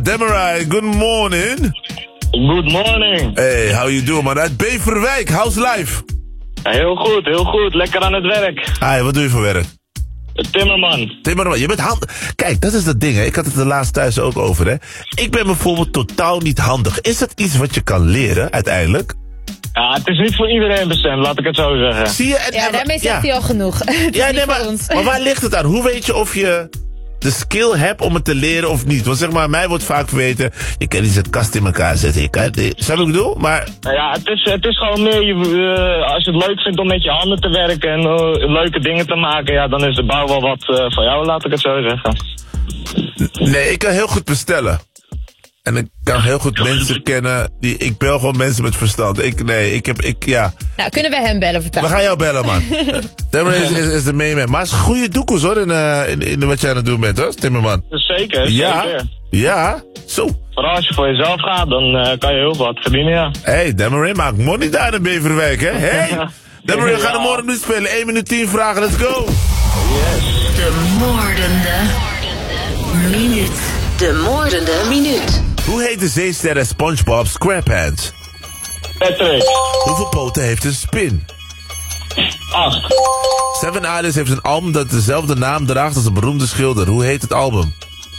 Demarai, good morning. Good morning. Hey, how you doing, man? Uit Beverwijk, how's life? Heel goed, heel goed. Lekker aan het werk. Hey, wat doe je voor werk? Timmerman. Je bent handig. Kijk, dat is dat ding, hè. Ik had het er laatst thuis ook over, hè. Ik ben bijvoorbeeld totaal niet handig. Is dat iets wat je kan leren, uiteindelijk? Ja, het is niet voor iedereen bestemd, laat ik het zo zeggen. Zie je? Ja, daarmee zegt hij al genoeg. Maar waar ligt het aan? Hoe weet je of je de skill hebt om het te leren of niet? Want zeg maar, mij wordt vaak verweten, je kan niet het kast in elkaar zetten. Je kan, snap je wat ik bedoel? Maar Ja, het is gewoon meer, als je het leuk vindt om met je handen te werken en leuke dingen te maken, ja, dan is de bouw wel wat van jou, laat ik het zo zeggen. nee, ik kan heel goed bestellen. En ik kan heel goed mensen kennen. Ik bel gewoon mensen met verstand. Ja. Nou, kunnen we hem bellen voor We gaan jou bellen, man. Timmerman is de main man. Maar het is goede doekoes, hoor, in wat jij aan het doen bent, hoor, Timmerman. Zeker, Ja, zeker. ja, zo. Vooral als je voor jezelf gaat, dan kan je heel wat verdienen, ja. Hey, Demarai maakt money daar in Beverwijk, hè? Hey, Demarai, we gaan de morgen nu spelen. 1 minuut 10 vragen, let's go. Yes. De moordende minuut. De moordende minuut. Hoe heet de zeester en SpongeBob SquarePants? Patrick. Hoeveel poten heeft een spin? 8. Seven Alias heeft een album dat dezelfde naam draagt als een beroemde schilder. Hoe heet het album?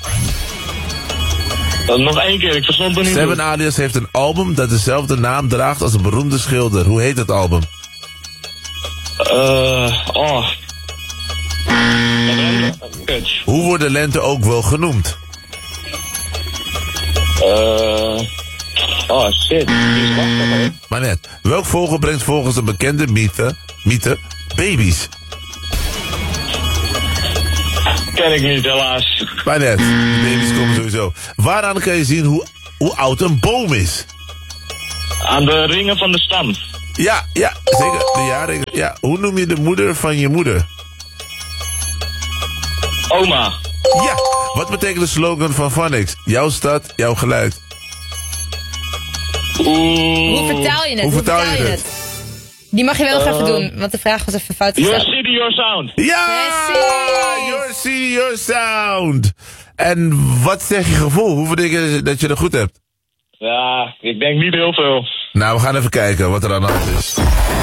Nog 1 keer, ik verstond het niet. Seven Alias heeft een album dat dezelfde naam draagt als een beroemde schilder. Hoe heet het album? Kut. Hoe wordt de lente ook wel genoemd? Shit. Die is lastig, hoor. Maar net, welk vogel brengt volgens een bekende mythe baby's? Ken ik niet, helaas. Maar net, die baby's komen sowieso. Waaraan kan je zien hoe oud een boom is? Aan de ringen van de stam. Ja, zeker. De jaarringen. Ja, hoe noem je de moeder van je moeder? Oma. Ja, wat betekent de slogan van Phonics? Jouw stad, jouw geluid. Hoe vertaal je het? Hoe vertaal je het? Die mag je wel nog even doen, want de vraag was even fout Your gesteld. city, your sound. Ja! Precies. Your city, your sound. En wat zeg je gevoel? Hoeveel denk je dat je er goed hebt? Ja, ik denk niet heel veel. Nou, we gaan even kijken wat er aan de hand is.